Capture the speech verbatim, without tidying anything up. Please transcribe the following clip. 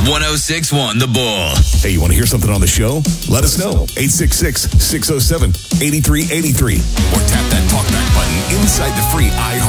one oh six point one The Bull. Hey, you want to hear something on the show? Let us know. eight six six, six oh seven, eight three eight three. Or tap that talkback button inside the free iHeart